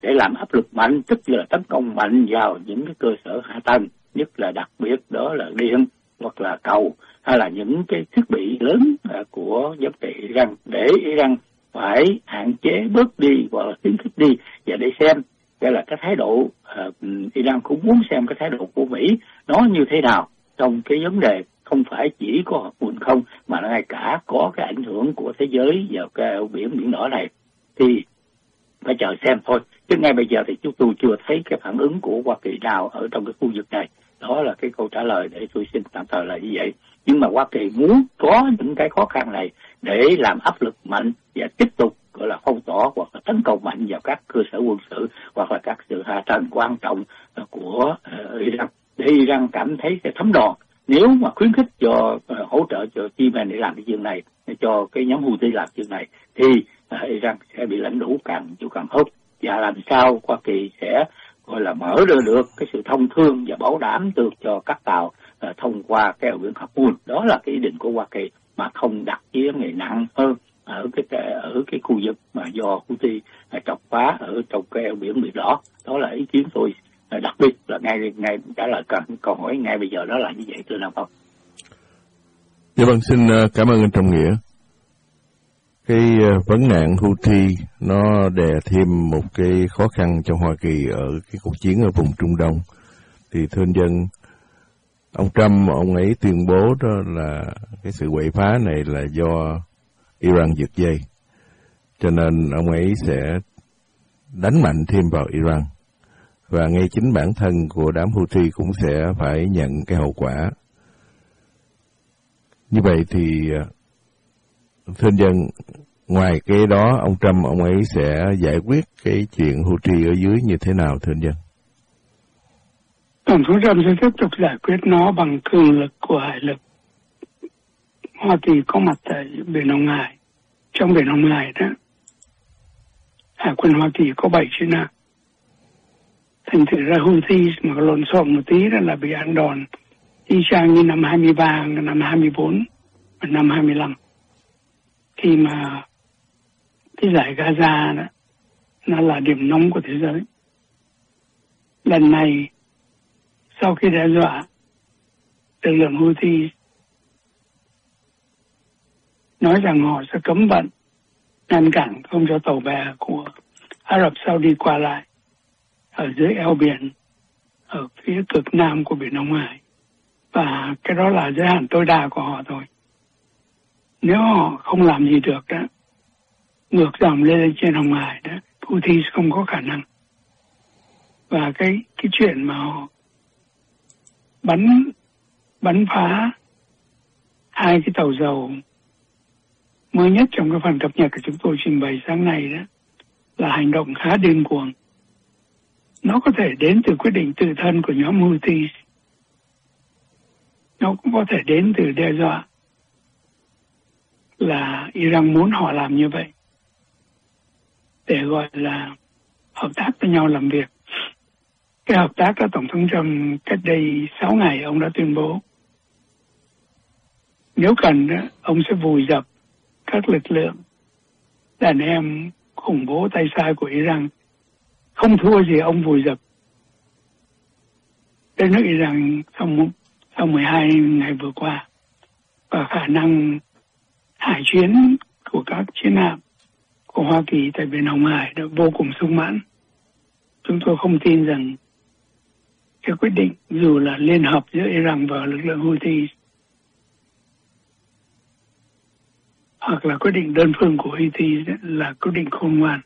để làm áp lực mạnh, tức là tấn công mạnh vào những cái cơ sở hạ tầng, nhất là đặc biệt đó là điện hoặc là cầu hay là những cái thiết bị lớn của vấn đề Iran, để Iran phải hạn chế bớt đi hoặc là khuyến khích đi, và để xem cái là cái thái độ Iran cũng muốn xem cái thái độ của Mỹ nó như thế nào trong cái vấn đề không phải chỉ có hạt nhân không, mà ngay cả có cái ảnh hưởng của thế giới vào cái biển Đỏ này, thì phải chờ xem thôi. Chứ ngay bây giờ thì chúng tôi chưa thấy cái phản ứng của Hoa Kỳ nào ở trong cái khu vực này. Đó là cái câu trả lời để tôi xin tạm thời là như vậy. Nhưng mà Hoa Kỳ muốn có những cái khó khăn này để làm áp lực mạnh và tiếp tục gọi là phong tỏa hoặc là tấn công mạnh vào các cơ sở quân sự hoặc là các sự hạ tầng quan trọng của Iran, để Iran cảm thấy cái thấm đòn. Nếu mà khuyến khích cho hỗ trợ cho Yemen để làm cái chuyện này, cho cái nhóm Houthi làm chuyện này, thì Iran sẽ bị lãnh đủ càng hốt, và làm sao Hoa Kỳ sẽ gọi là mở ra được cái sự thông thương và bảo đảm được cho các tàu thông qua cái eo biển Hormuz. Đó là cái ý định của Hoa Kỳ, mà không đặt cái vấn đề nặng hơn ở cái khu vực mà do Houthi chọc phá ở trong cái eo biển Đỏ. Đó là ý kiến tôi, đặc biệt là ngay trả lời câu hỏi ngay bây giờ đó là như vậy, thưa Nam Phong. Dạ vâng, xin cảm ơn anh Trọng Nghĩa. Cái vấn nạn Houthi nó đè thêm một cái khó khăn cho Hoa Kỳ ở cái cuộc chiến ở vùng Trung Đông. Thì thưa anh Dân, ông Trump ông ấy tuyên bố đó là cái sự quậy phá này là do Iran giật dây, cho nên ông ấy sẽ đánh mạnh thêm vào Iran, và ngay chính bản thân của đám Houthi cũng sẽ phải nhận cái hậu quả. Như vậy thì thưa anh Dân, ngoài cái đó ông Trump ông ấy sẽ giải quyết cái chuyện Houthi ở dưới như thế nào thưa anh Dân? Tổng thống Trump sẽ tiếp tục giải quyết nó bằng cường lực của hải lực. Hoa Kỳ có mặt tại biển Hồng Hải, trong biển Hồng Hải đó, hải quân Hoa Kỳ có 7 chiến hạm. Thành thử ra Houthi mà có lộn xộn một tí đó là bị ăn đòn y chang như năm 23, năm 24 và năm 25. Khi mà cái giải Gaza đó, nó là điểm nóng của thế giới. Lần này, sau khi đe dọa, lực lượng Houthi nói rằng họ sẽ cấm vận, ngăn cản không cho tàu bè của Ả Rập Saudi qua lại ở dưới eo biển, ở phía cực nam của biển Hồng Hải. Và cái đó là giới hạn tối đa của họ thôi. Nếu họ không làm gì được đó, ngược dòng lên trên Hồng Hải đó, Houthi không có khả năng. Và cái chuyện mà họ bắn phá 2 cái tàu dầu mới nhất trong cái phần cập nhật của chúng tôi trình bày sáng nay đó là hành động khá điên cuồng. Nó có thể đến từ quyết định tự thân của nhóm Houthi. Nó cũng có thể đến từ đe dọa là Iran muốn họ làm như vậy để gọi là hợp tác với nhau làm việc. Cái hợp tác đó Tổng thống Trump cách đây 6 ngày ông đã tuyên bố nếu cần ông sẽ vùi dập các lực lượng đàn em khủng bố tay sai của Iran. Không thua gì ông vùi dập đất nước Iran sau 12 ngày vừa qua. Và khả năng hải chiến của các chiến hạm của Hoa Kỳ tại biển Hồng Hải đã vô cùng sung mãn. Chúng tôi không tin rằng cái quyết định dù là liên hợp giữa Iran và lực lượng Houthi hoặc là quyết định đơn phương của Houthi là quyết định khôn ngoan.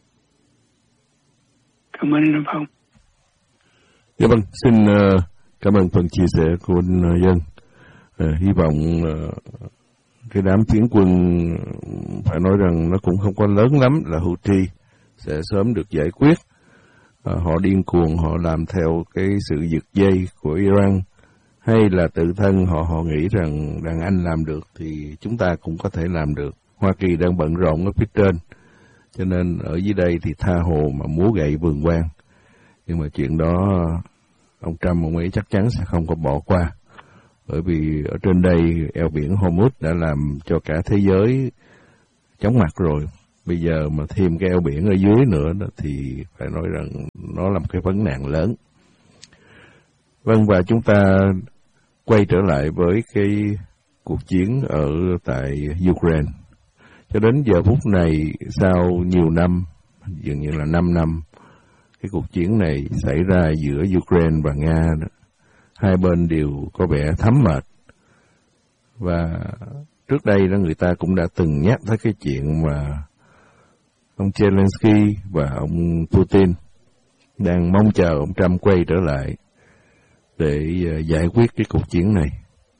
Cảm ơn anh Phong. Dạ vâng, xin cảm ơn phần chia sẻ của anh Dân. Hy vọng cái đám phiến quân phải nói rằng nó cũng không có lớn lắm là Houthi sẽ sớm được giải quyết. Họ điên cuồng, họ làm theo cái sự giật dây của Iran, hay là tự thân họ nghĩ rằng đàn Anh làm được thì chúng ta cũng có thể làm được. Hoa Kỳ đang bận rộn ở phía trên, cho nên ở dưới đây thì tha hồ mà múa gậy vườn quan. Nhưng mà chuyện đó ông Trump ông ấy chắc chắn sẽ không có bỏ qua, bởi vì ở trên đây eo biển Hormuz đã làm cho cả thế giới chóng mặt rồi. bây giờ mà thêm cái eo biển ở dưới nữa đó, thì phải nói rằng nó là một cái vấn nạn lớn. Vâng, và chúng ta quay trở lại với cái cuộc chiến ở tại Ukraine. Cho đến giờ phút này, sau nhiều năm, dường như là 5 năm, cái cuộc chiến này xảy ra giữa Ukraine và Nga đó, hai bên đều có vẻ thấm mệt. Và trước đây đó người ta cũng đã từng nhắc tới cái chuyện mà ông Zelensky và ông Putin đang mong chờ ông Trump quay trở lại để giải quyết cái cuộc chiến này.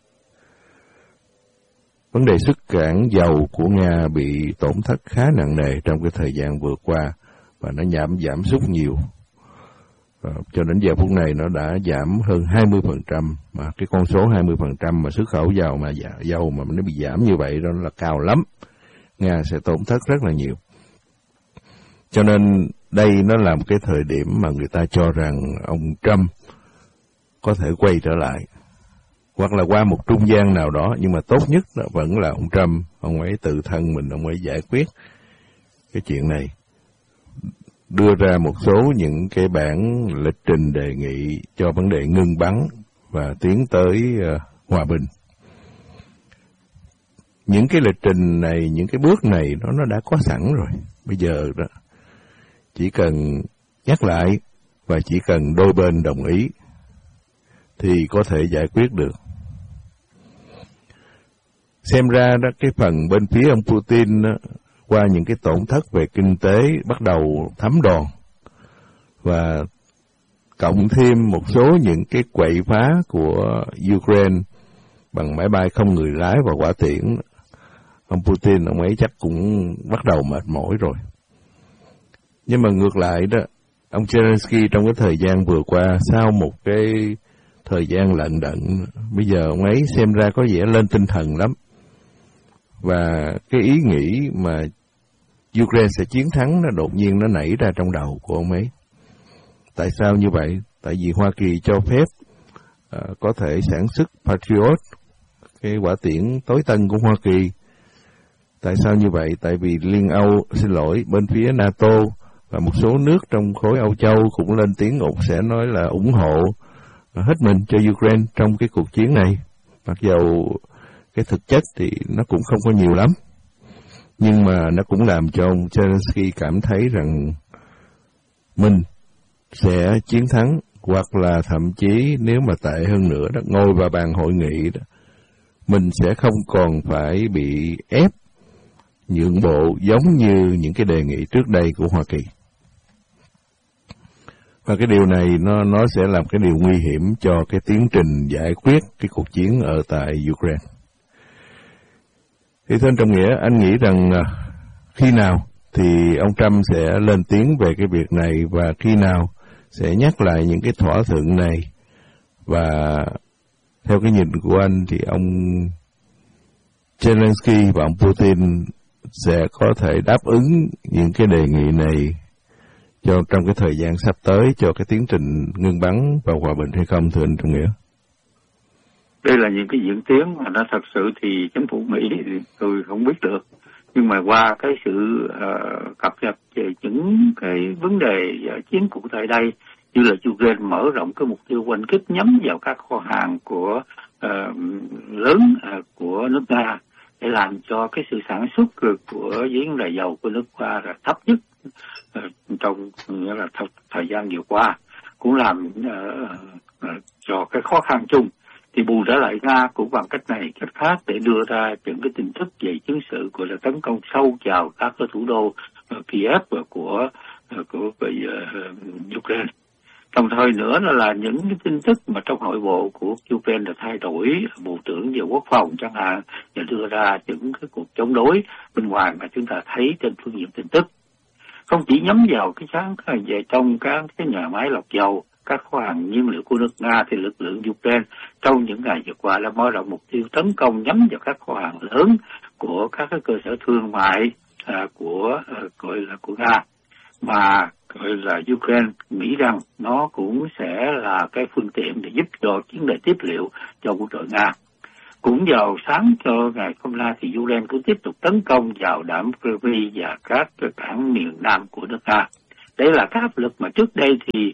Vấn đề xuất cảng dầu của Nga bị tổn thất khá nặng nề trong cái thời gian vừa qua và nó giảm sút nhiều. Cho đến giờ phút này nó đã giảm hơn 20%, mà cái con số 20% mà xuất khẩu dầu mà nó bị giảm như vậy đó là cao lắm. Nga sẽ tổn thất rất là nhiều. Cho nên đây nó là một cái thời điểm mà người ta cho rằng ông Trump có thể quay trở lại, hoặc là qua một trung gian nào đó, nhưng mà tốt nhất vẫn là ông Trump, ông ấy tự thân mình, ông ấy giải quyết cái chuyện này, đưa ra một số những cái bản lịch trình đề nghị cho vấn đề ngưng bắn và tiến tới hòa bình. Những cái lịch trình này, những cái bước này nó đã có sẵn rồi. Bây giờ đó chỉ cần nhắc lại và chỉ cần đôi bên đồng ý thì có thể giải quyết được. Xem ra đó, cái phần bên phía ông Putin đó, qua những cái tổn thất về kinh tế bắt đầu thấm đòn, và cộng thêm một số những cái quậy phá của Ukraine bằng máy bay không người lái và hỏa tiễn, ông Putin ông ấy chắc cũng bắt đầu mệt mỏi rồi. Nhưng mà ngược lại đó, ông Zelensky trong cái thời gian vừa qua, sau một cái thời gian lận đận, bây giờ ông ấy xem ra có vẻ lên tinh thần lắm. Và cái ý nghĩ mà Ukraine sẽ chiến thắng nó đột nhiên nó nảy ra trong đầu của ông ấy. Tại sao như vậy? Tại vì Hoa Kỳ cho phép có thể sản xuất Patriot, cái hỏa tiễn tối tân của Hoa Kỳ. Tại sao như vậy? Tại vì bên phía NATO và một số nước trong khối Âu Châu cũng lên tiếng sẽ nói là ủng hộ hết mình cho Ukraine trong cái cuộc chiến này. Mặc dầu cái thực chất thì nó cũng không có nhiều lắm, nhưng mà nó cũng làm cho ông Zelensky cảm thấy rằng mình sẽ chiến thắng, hoặc là thậm chí nếu mà tệ hơn nữa đó, ngồi vào bàn hội nghị đó, mình sẽ không còn phải bị ép nhượng bộ giống như những cái đề nghị trước đây của Hoa Kỳ. Và cái điều này nó sẽ làm cái điều nguy hiểm cho cái tiến trình giải quyết cái cuộc chiến ở tại Ukraine. Thì thân trọng nghĩa, anh nghĩ rằng khi nào thì ông Trump sẽ lên tiếng về cái việc này, và khi nào sẽ nhắc lại những cái thỏa thuận này, và theo cái nhìn của anh thì ông Zelensky và ông Putin sẽ có thể đáp ứng những cái đề nghị này trong cái thời gian sắp tới cho cái tiến trình ngưng bắn và hòa bình hay không, thưa anh Trọng Nghĩa? Đây là những cái diễn tiến mà nó thật sự thì chính phủ Mỹ thì tôi không biết được. Nhưng mà qua cái sự cập nhật về những cái vấn đề chiến cụ thể đây, như là Ukraine mở rộng cái mục tiêu oanh kích nhắm vào các kho hàng của lớn của nước Nga để làm cho cái sự sản xuất của vấn đề dầu của nước Nga là thấp nhất trong thời gian vừa qua, cũng làm cho cái khó khăn chung. Thì bù trở lại Nga cũng bằng cách này cách khác để đưa ra những cái tin tức về chiến sự gọi là tấn công sâu vào các cái thủ đô Kiev của Ukraine. Đồng thời nữa là những cái tin tức mà trong nội bộ của Ukraine là thay đổi bộ trưởng về quốc phòng chẳng hạn, và đưa ra những cái cuộc chống đối bên ngoài mà chúng ta thấy trên phương diện tin tức. Không chỉ nhắm vào cái sáng về trong các cái nhà máy lọc dầu, các kho hàng nhiên liệu của nước Nga, thì lực lượng Ukraine trong những ngày vừa qua đã mở rộng mục tiêu tấn công nhắm vào các kho hàng lớn của các cái cơ sở thương mại của Nga, mà gọi là Ukraine nghĩ rằng nó cũng sẽ là cái phương tiện để giúp cho vấn đề tiếp liệu cho quân đội Nga. Cũng vào sáng cho ngày hôm nay thì Ukraine cũng tiếp tục tấn công vào đảo Crimea và các cảng miền Nam của nước Nga. Đây là các áp lực mà trước đây thì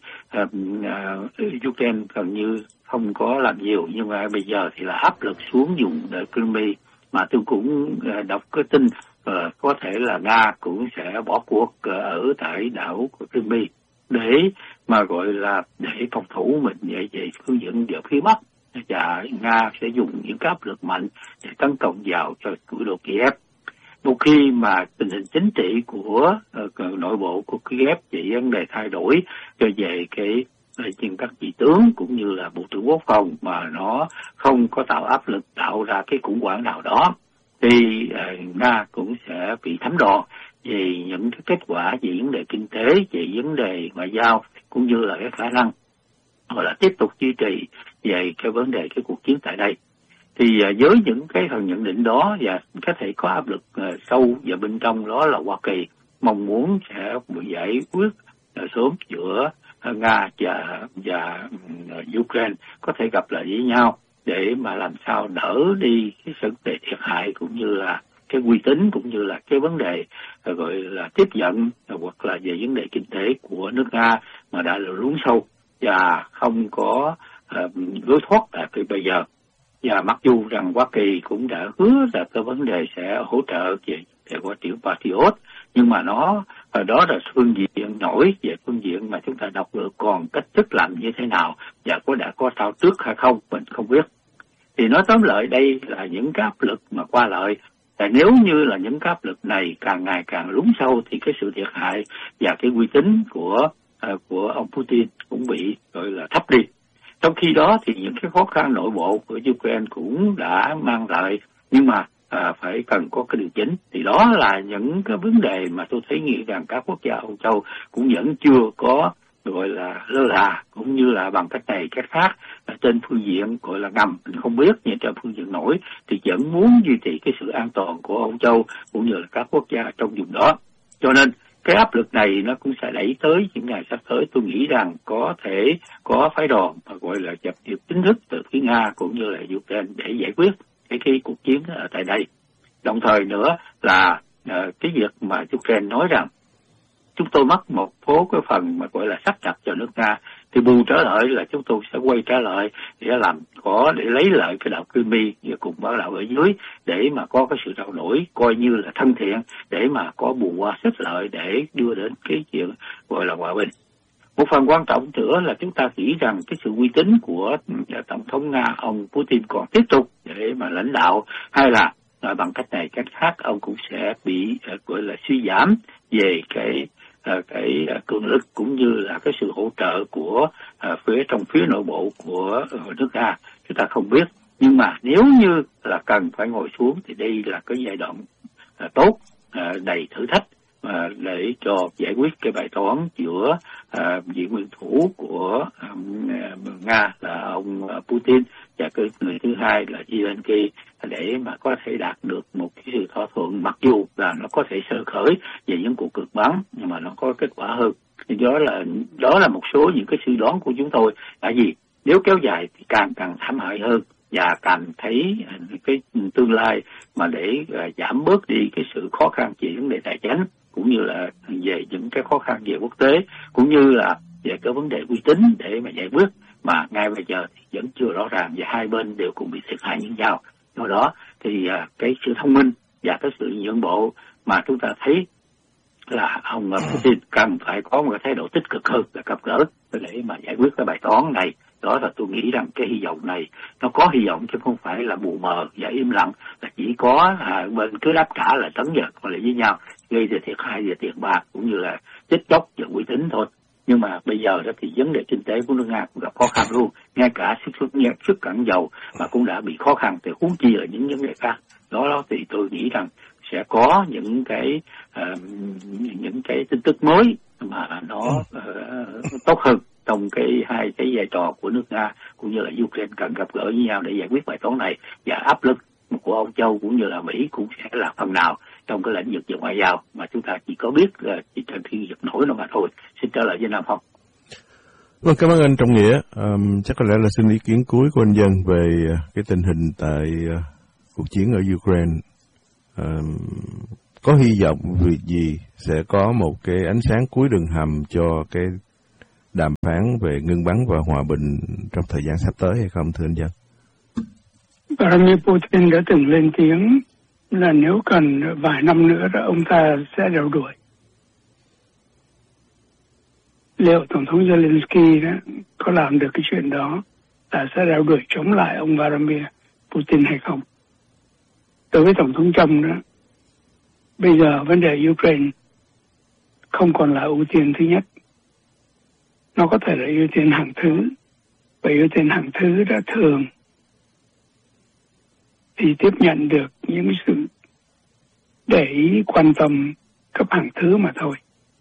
Ukraine gần như không có làm nhiều, nhưng mà bây giờ thì là áp lực xuống vùng Crimea. Mà tôi cũng đọc cái tin có thể là Nga cũng sẽ bỏ cuộc ở tại đảo Crimea để mà gọi là để phòng thủ mình về phương diện về phía Bắc, và Nga sẽ dùng những áp lực mạnh để tấn công vào cho thủ đô Kiev. Một khi mà tình hình chính trị của nội bộ của Kiev chỉ vấn đề thay đổi về cái trên các vị tướng cũng như là bộ trưởng quốc phòng mà nó không có tạo áp lực tạo ra cái khủng hoảng nào đó, thì Nga cũng sẽ bị thấm đòn về những cái kết quả về vấn đề kinh tế, về vấn đề ngoại giao cũng như là cái khả năng hoặc là tiếp tục duy trì về cái vấn đề cái cuộc chiến tại đây. Thì với những cái nhận định đó và có thể có áp lực sâu vào bên trong đó là Hoa Kỳ mong muốn sẽ giải quyết sớm giữa Nga và Ukraine có thể gặp lại với nhau để mà làm sao đỡ đi cái sự thiệt hại cũng như là cái uy tín cũng như là cái vấn đề gọi là tiếp nhận hoặc là về vấn đề kinh tế của nước Nga mà đã lún sâu và không có lối thoát tại bây giờ. Và mặc dù rằng Hoa Kỳ cũng đã hứa là cái vấn đề sẽ hỗ trợ về quả tiểu Patriot, nhưng mà đó là phương diện nổi về phương diện mà chúng ta đọc được, còn cách thức làm như thế nào và đã có sao trước hay không mình không biết. Thì nói tóm lại đây là những cái áp lực mà qua lại. Tại nếu như là những cái áp lực này càng ngày càng lún sâu thì cái sự thiệt hại và cái uy tín của ông Putin cũng bị gọi là thấp đi. Trong khi đó thì những cái khó khăn nội bộ của Ukraine cũng đã mang lại, nhưng mà phải cần có cái điều chỉnh. Thì đó là những cái vấn đề mà tôi thấy nghĩ rằng các quốc gia Âu Châu cũng vẫn chưa có gọi là lơ là, cũng như là bằng cách này cách khác trên phương diện gọi là ngầm mình không biết, nhưng trên phương diện nổi thì vẫn muốn duy trì cái sự an toàn của Âu Châu cũng như là các quốc gia trong vùng đó. Cho nên cái áp lực này nó cũng sẽ đẩy tới những ngày sắp tới. Tôi nghĩ rằng có thể có phái đoàn gọi là dập điệp chính thức từ phía Nga cũng như là Ukraine để giải quyết cái cuộc chiến ở tại đây. Đồng thời nữa là cái việc mà Ukraine nói rằng chúng tôi mất một số cái phần mà gọi là sắp đặt cho nước Nga, thì bù trở lại là chúng tôi sẽ quay trở lại để để lấy lại cái đảo Crimea và cùng với đảo ở dưới để mà có cái sự trao đổi coi như là thân thiện để mà có bù qua xích lợi để đưa đến cái chuyện gọi là hòa bình. Một phần quan trọng nữa là chúng ta nghĩ rằng cái sự uy tín của tổng thống Nga ông Putin còn tiếp tục để mà lãnh đạo, hay là bằng cách này cách khác ông cũng sẽ bị gọi là suy giảm về cái cường lực cũng như là cái sự hỗ trợ của trong phía nội bộ của nước Nga. Chúng ta không biết, nhưng mà nếu như là cần phải ngồi xuống thì đây là cái giai đoạn tốt, đầy thử thách để cho giải quyết cái bài toán giữa vị nguyên thủ của Nga là ông Putin và cái người thứ hai là Zelensky để mà có thể đạt được một cái sự thỏa thuận, mặc dù là nó có thể sơ khởi về những cuộc cược bắn nhưng mà nó có kết quả hơn. Thì đó là một số những cái suy đoán của chúng tôi. Tại vì nếu kéo dài thì càng thảm hại hơn và càng thấy cái tương lai mà để giảm bớt đi cái sự khó khăn về vấn đề tài chính cũng như là về những cái khó khăn về quốc tế cũng như là về cái vấn đề uy tín để mà giải quyết, mà ngay bây giờ thì vẫn chưa rõ ràng và hai bên đều cùng bị thiệt hại như nhau. Do đó thì cái sự thông minh và cái sự nhượng bộ mà chúng ta thấy là ông Putin cần phải có một cái thái độ tích cực hơn là gặp gỡ để mà giải quyết cái bài toán này. Đó là tôi nghĩ rằng cái hy vọng này nó có hy vọng chứ không phải là mù mờ và im lặng, là chỉ có bên cứ đáp trả là tấn giật hoặc là với nhau gây ra thiệt hại về tiền bạc cũng như là chết chóc và uy tín thôi. Nhưng mà bây giờ đó thì vấn đề kinh tế của nước Nga cũng gặp khó khăn luôn, ngay cả xuất cảng dầu mà cũng đã bị khó khăn, thì huống chi là những vấn đề khác. Đó thì tôi nghĩ rằng sẽ có những cái tin tức mới mà nó tốt hơn trong hai cái vai trò của nước Nga cũng như là Ukraine cần gặp gỡ với nhau để giải quyết bài toán này, và áp lực của Âu Châu cũng như là Mỹ cũng sẽ là phần nào trong cái lĩnh vực về ngoại giao mà chúng ta chỉ có biết chỉ trên phiên dịch nổi nó mà thôi. Xin trở lại với Nam Phong. Vâng, cảm ơn anh Trọng Nghĩa. Chắc có lẽ là xin ý kiến cuối của anh Dân về cái tình hình tại cuộc chiến ở Ukraine. Có hy vọng việc gì sẽ có một cái ánh sáng cuối đường hầm cho cái đàm phán về ngưng bắn và hòa bình trong thời gian sắp tới hay không, thưa anh Dân? Vladimir Putin đã từng lên tiếng là nếu cần vài năm nữa là ông ta sẽ đeo đuổi. Liệu Tổng thống Zelensky đó có làm được cái chuyện đó là sẽ đeo đuổi chống lại ông Vladimir Putin hay không? Đối với Tổng thống Trump đó, bây giờ vấn đề Ukraine không còn là ưu tiên thứ nhất. Nó có thể là ưu tiên hàng thứ. Và ưu tiên hàng thứ đã thường thì tiếp nhận được những sự để ý quan tâm cấp hàng thứ mà thôi.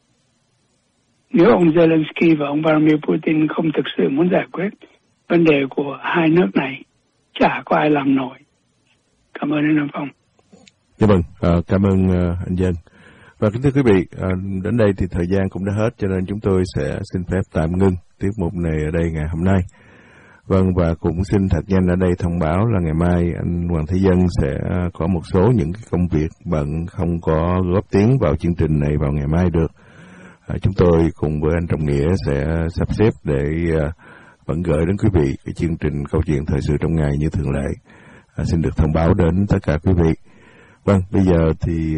Nếu ông Zelensky và ông Vladimir Putin không thực sự muốn giải quyết vấn đề của hai nước này, chả có ai làm nổi. Cảm ơn anh Nam Phong. Dạ vâng, cảm ơn anh Dân. Và kính thưa quý vị, đến đây thì thời gian cũng đã hết, cho nên chúng tôi sẽ xin phép tạm ngưng tiết mục này ở đây ngày hôm nay. Vâng, và cũng xin thật nhanh ở đây thông báo là ngày mai anh Hoàng Thế Dân sẽ có một số những cái công việc bận không có góp tiếng vào chương trình này vào ngày mai được. Chúng tôi cùng với anh Trọng Nghĩa sẽ sắp xếp để vẫn gửi đến quý vị cái chương trình câu chuyện thời sự trong ngày như thường lệ. Xin được thông báo đến tất cả quý vị. Vâng, bây giờ thì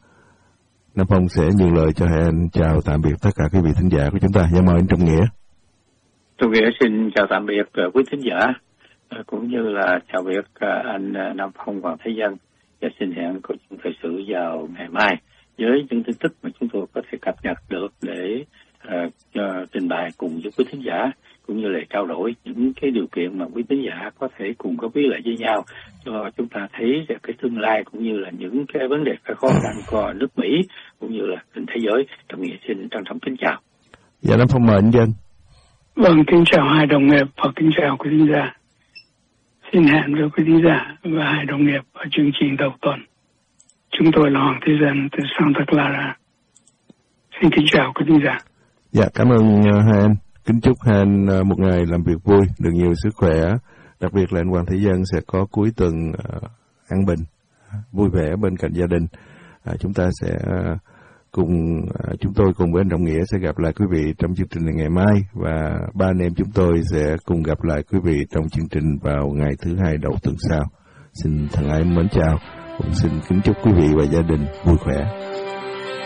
Nam Phong sẽ nhường lời cho hai anh chào tạm biệt tất cả quý vị thính giả của chúng ta. Dạ mời anh Trọng Nghĩa. Trọng Nghĩa xin chào tạm biệt quý thính giả, cũng như là chào biệt anh Nam Phong Hoàng Thế Dân, và xin hẹn câu chuyện thời sự vào ngày mai với những tin tức mà chúng tôi có thể cập nhật được để trình bày cùng với quý thính giả, cũng như là trao đổi những cái điều kiện mà quý thính giả có thể cùng góp ý lại với nhau cho chúng ta thấy về cái tương lai, cũng như là những cái vấn đề cái khó khăn của nước Mỹ cũng như là trên thế giới. Trọng Nghĩa xin trân trọng kính chào. Dạ Nam Phong mời anh Dân. Vâng, kính chào hai đồng nghiệp và kính chào quý thính giả. Xin hẹn với quý thính giả và hai đồng nghiệp ở chương trình đầu tuần. Chúng tôi là Hoàng Thế Dân từ Santa Clara. Xin kính chào quý thính giả. Dạ, cảm ơn hai anh. Kính chúc hai anh một ngày làm việc vui, được nhiều sức khỏe. Đặc biệt là anh Hoàng Thế Dân sẽ có cuối tuần an bình, vui vẻ bên cạnh gia đình. Chúng ta sẽ chúng tôi cùng với anh Trọng Nghĩa sẽ gặp lại quý vị trong chương trình này ngày mai, và ba anh em chúng tôi sẽ cùng gặp lại quý vị trong chương trình vào ngày thứ hai đầu tuần sau. Xin thân ái mến chào, cũng xin kính chúc quý vị và gia đình vui khỏe.